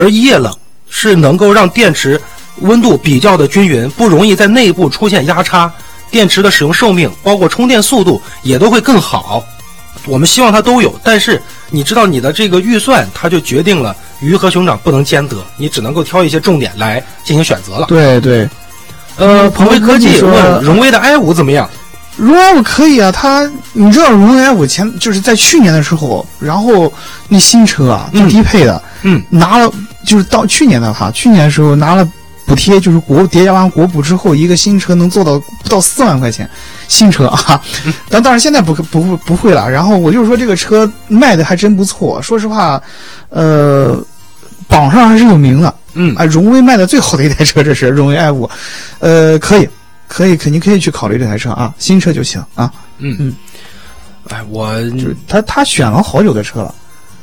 而液冷是能够让电池温度比较的均匀，不容易在内部出现压差，电池的使用寿命包括充电速度也都会更好。我们希望它都有，但是你知道你的这个预算它就决定了鱼和熊掌不能兼得，你只能够挑一些重点来进行选择了。 对对。 鹏威科技问荣威的 i5 怎么样？ 荣威 i5 可以啊，你知道荣威 i5 就是在去年的时候，然后那新车啊，最低配的，拿了就是到去年的时候拿了补贴，就是叠加完国补之后，一个新车能做到不到4万块钱，新车啊，但当然现在不会了。然后我就是说这个车卖的还真不错，说实话，榜上还是有名的。荣威卖的最好的一台车，这是荣威 i5，肯定可以去考虑这台车啊，新车就行啊。 我就是他选了好久的车了。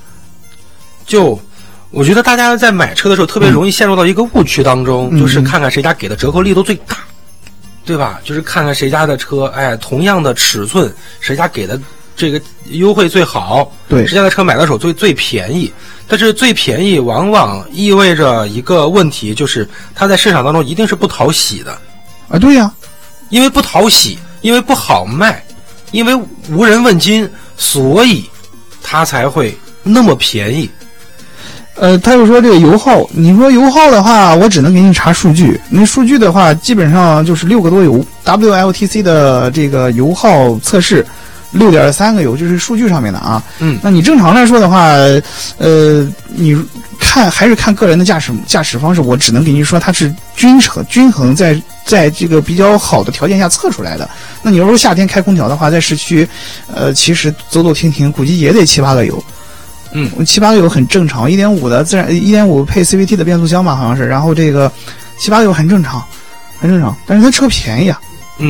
我觉得大家在买车的时候特别容易陷入到一个误区当中，就是看看谁家给的折扣力度最大，对吧？就是看看谁家的车，同样的尺寸，谁家给的这个优惠最好， 对， 谁家的车买到手最便宜。但是最便宜往往意味着一个问题，就是它在市场当中一定是不讨喜的啊。对呀， 因为不讨喜，因为不好卖，因为无人问津，所以它才会那么便宜。 他又说这个油耗，你说油耗的话，我只能给你查数据。那数据的话，基本上就是6个多油 ，WLTC 的这个油耗测试，6.3个油，就是数据上面的啊。那你正常来说的话，你还是看个人的驾驶方式。我只能给你说，它是均衡在这个比较好的条件下测出来的。那你要说夏天开空调的话，在市区，其实走走停停，估计也得7、8个油。7、8个油很正常，1.5的自然1.5配 CVT 的变速箱吧，好像是。然后这个7、8个油很正常。但是它车便宜啊。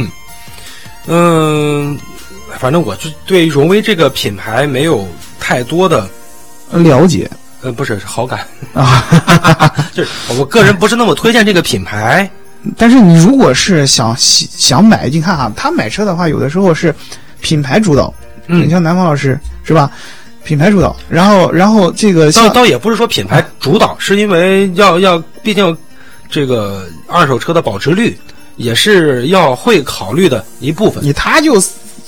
反正我就对荣威这个品牌没有太多的了解。 不是好感啊，就是我个人不是那么推荐这个品牌。 但是你如果是想买，你看啊，他买车的话，有的时候是品牌主导。你像南方老师是吧？品牌主导，然后这个倒也不是说品牌主导，是因为要毕竟这个二手车的保值率也是要会考虑的一部分。 他就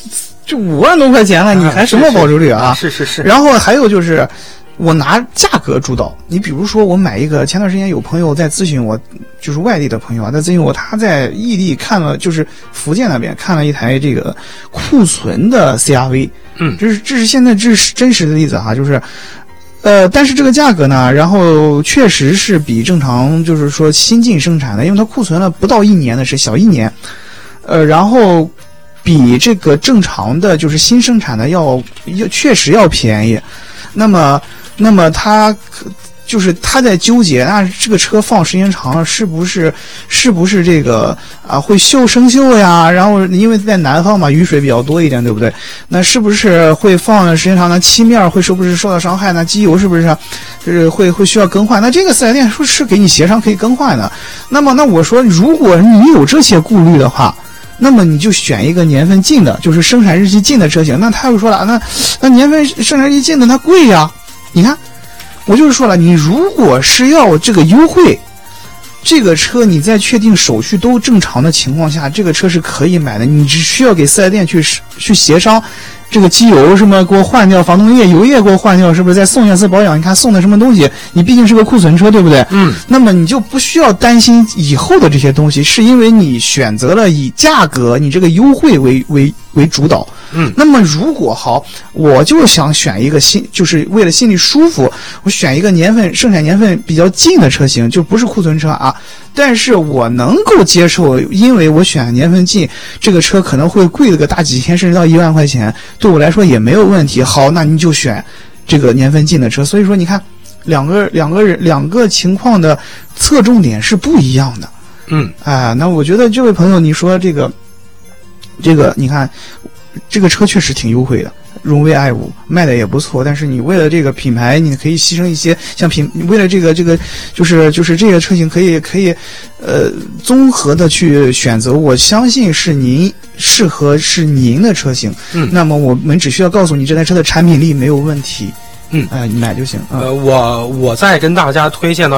5万多块钱了，你还什么保值率啊？ 是。 然后还有就是我拿价格主导，你比如说我买一个，前段时间有朋友在咨询我，就是外地的朋友啊，在咨询我，他在异地看了，就是福建那边看了一台这个库存的 CRV。这是现在这是真实的例子哈，就是但是这个价格呢，然后确实是比正常就是说新进生产的，因为它库存了不到1年的，是小1年，然后比这个正常的就是新生产的要确实要便宜。那么他就是他在纠结，那这个车放时间长了是不是这个会生锈呀？然后因为在南方嘛，雨水比较多一点，对不对？那是不是会放时间长呢？漆面是不是受到伤害呢？机油是不是就是会需要更换？那这个4S店说是给你协商可以更换的。那我说，如果你有这些顾虑的话，那么你就选一个年份近的，就是生产日期近的车型。那他又说了，那年份生产日期近的它贵呀。你看，我就是说了，你如果是要这个优惠，这个车你在确定手续都正常的情况下，这个车是可以买的。你只需要给4S店去协商，这个机油什么给我换掉，防冻液、油液给我换掉，是不是再送一次保养？你看送的什么东西？你毕竟是个库存车，对不对？那么你就不需要担心以后的这些东西，是因为你选择了以价格，你这个优惠为主导。那么如果好，我就想选一个就是为了心里舒服，我选一个生产年份比较近的车型，就不是库存车啊。但是我能够接受，因为我选年份近，这个车可能会贵了个大几千，甚至到1万块钱，对我来说也没有问题。好，那你就选这个年份近的车。所以说，你看，两个情况的侧重点是不一样的。那我觉得这位朋友，你说这个，你看。这个车确实挺优惠的，荣威 i5 卖的也不错，但是你为了这个品牌，你可以牺牲一些，像为了这个就是这个车型可以综合的去选择，我相信是适合您的车型。那么我们只需要告诉你这台车的产品力没有问题，你买就行。 我再跟大家推荐到